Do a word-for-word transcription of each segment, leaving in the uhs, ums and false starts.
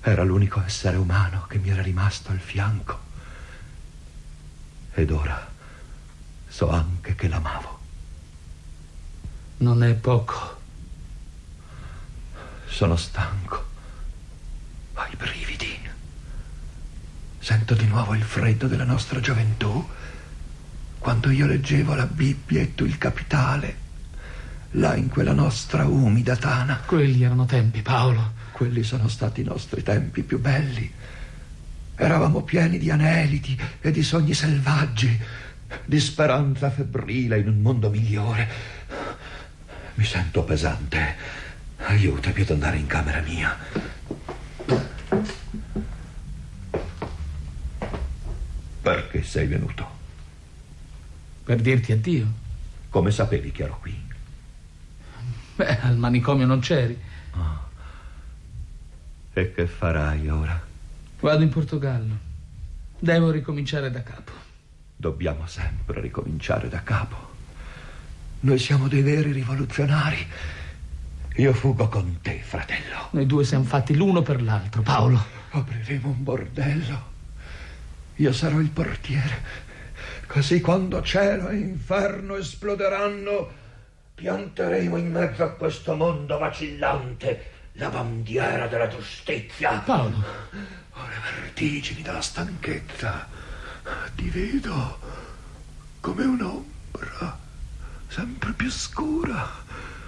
Era l'unico essere umano che mi era rimasto al fianco. Ed ora so anche che l'amavo. Non è poco. Sono stanco. Ho i brividi. Sento di nuovo il freddo della nostra gioventù, quando io leggevo la Bibbia e tu il Capitale, là in quella nostra umida tana. Quelli erano tempi, Paolo. Quelli sono stati i nostri tempi più belli. Eravamo pieni di aneliti e di sogni selvaggi, di speranza febbrile in un mondo migliore. Mi sento pesante. Aiutami ad andare in camera mia. Perché sei venuto? Per dirti addio. Come sapevi che ero qui? Beh, al manicomio non c'eri. Oh. E che farai ora? Vado in Portogallo. Devo ricominciare da capo. Dobbiamo sempre ricominciare da capo. Noi siamo dei veri rivoluzionari. Io fugo con te, fratello. Noi due siamo fatti l'uno per l'altro, Paolo. Apriremo un bordello. Io sarò il portiere. Così quando cielo e inferno esploderanno, pianteremo in mezzo a questo mondo vacillante la bandiera della giustizia. Paolo. Ho le vertigini della stanchezza. Ti vedo come un'ombra sempre più scura.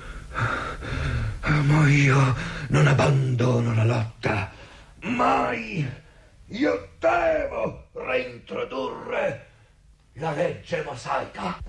Ma io non abbandono la lotta. Mai. Io devo reintrodurre la legge mosaica.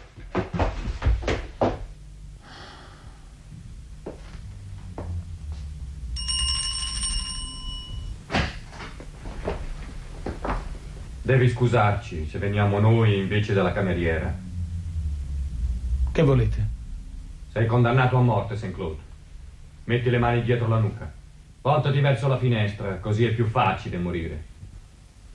Devi scusarci se veniamo noi invece della cameriera. Che volete? Sei condannato a morte, Saint Claude. Metti le mani dietro la nuca. Voltati verso la finestra, così è più facile morire.